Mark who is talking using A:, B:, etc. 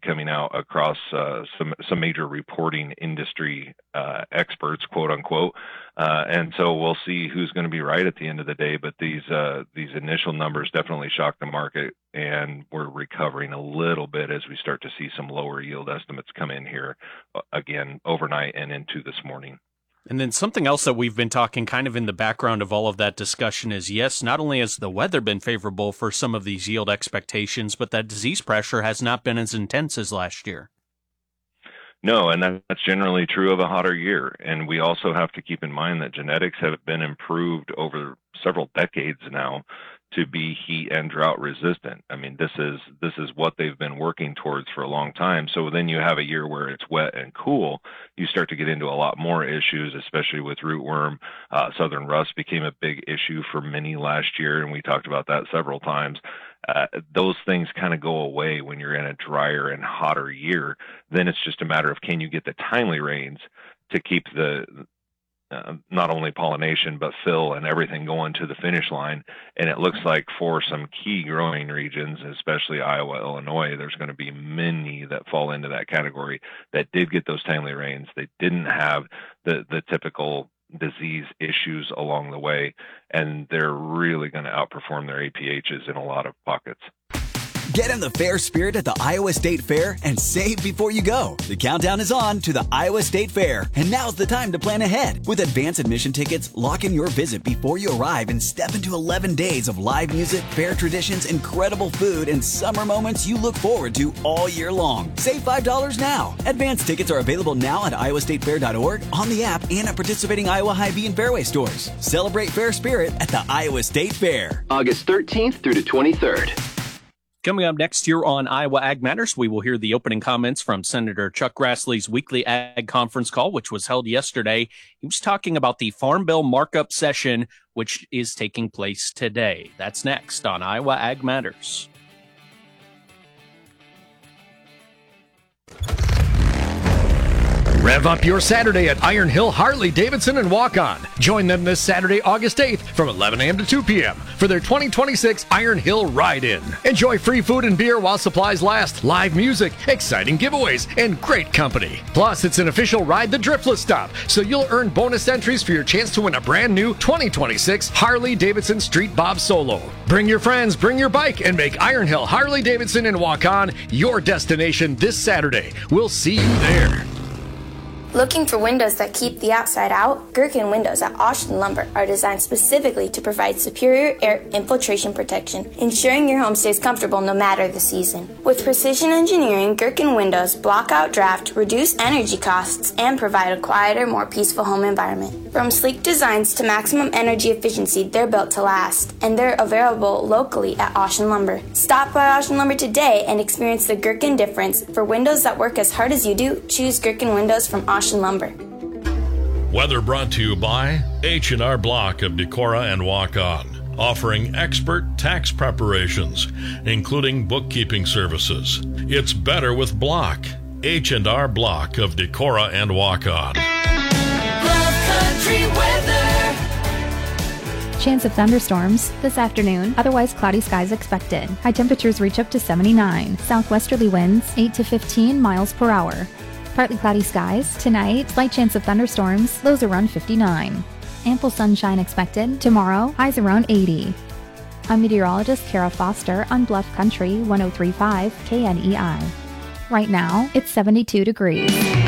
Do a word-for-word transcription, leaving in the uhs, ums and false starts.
A: coming out across uh, some some major reporting industry uh, experts, quote unquote, uh, and so we'll see who's going to be right at the end of the day. But these uh, these initial numbers definitely shocked the market, and we're recovering a little bit as we start to see some lower yield estimates come in here uh, again overnight and into this morning.
B: And then something else that we've been talking kind of in the background of all of that discussion is, yes, not only has the weather been favorable for some of these yield expectations, but that disease pressure has not been as intense as last year.
A: No, and that's generally true of a hotter year. And we also have to keep in mind that genetics have been improved over several decades now to be heat and drought resistant. I mean, this is this is what they've been working towards for a long time. So then you have a year where it's wet and cool, you start to get into a lot more issues, especially with rootworm. Uh, southern rust became a big issue for many last year, and we talked about that several times. Uh, those things kind of go away when you're in a drier and hotter year. Then it's just a matter of, can you get the timely rains to keep the Uh, not only pollination, but fill and everything going to the finish line. And it looks like for some key growing regions, especially Iowa, Illinois, there's going to be many that fall into that category that did get those timely rains. They didn't have the, the typical disease issues along the way, and they're really going to outperform their A P Hs in a lot of pockets.
C: Get in the fair spirit at the Iowa State Fair and save before you go. The countdown is on to the Iowa State Fair, and now's the time to plan ahead. With advance admission tickets, lock in your visit before you arrive and step into eleven days of live music, fair traditions, incredible food, and summer moments you look forward to all year long. Save five dollars now. Advance tickets are available now at iowa state fair dot org, on the app, and at participating Iowa Hy-Vee and Fairway stores. Celebrate fair spirit at the Iowa State Fair.
D: August thirteenth through the twenty-third.
B: Coming up next year on Iowa Ag Matters, we will hear the opening comments from Senator Chuck Grassley's weekly ag conference call, which was held yesterday. He was talking about the Farm Bill markup session, which is taking place today. That's next on Iowa Ag Matters.
E: Rev up your Saturday at Iron Hill Harley-Davidson and Walk On. Join them this Saturday, August eighth from eleven a.m. to two p.m. for their twenty twenty-six Iron Hill Ride-In. Enjoy free food and beer while supplies last, live music, exciting giveaways, and great company. Plus, it's an official Ride the Driftless stop, so you'll earn bonus entries for your chance to win a brand new twenty twenty-six Harley-Davidson Street Bob Solo. Bring your friends, bring your bike, and make Iron Hill Harley-Davidson and Walk On your destination this Saturday. We'll see you there.
F: Looking for windows that keep the outside out? Gherkin windows at Austin Lumber are designed specifically to provide superior air infiltration protection, ensuring your home stays comfortable no matter the season. With precision engineering, Gherkin windows block out draft, reduce energy costs, and provide a quieter, more peaceful home environment. From sleek designs to maximum energy efficiency, they're built to last, and they're available locally at Austin Lumber. Stop by Austin Lumber today and experience the Gherkin difference. For windows that work as hard as you do, choose Gherkin windows from Austin Lumber.
G: Weather brought to you by H and R Block of Decorah and Walk On, offering expert tax preparations, including bookkeeping services. It's better with Block. H and R Block of Decorah and Walk On.
H: Love Country weather.
I: Chance of thunderstorms this afternoon, otherwise cloudy skies expected. High temperatures reach up to seventy-nine. Southwesterly winds eight to fifteen miles per hour. Partly cloudy skies. Tonight, slight chance of thunderstorms. Lows around fifty-nine. Ample sunshine expected. Tomorrow, highs around eighty. I'm meteorologist Kara Foster on Bluff Country one oh three point five K N E I. Right now, it's seventy-two degrees.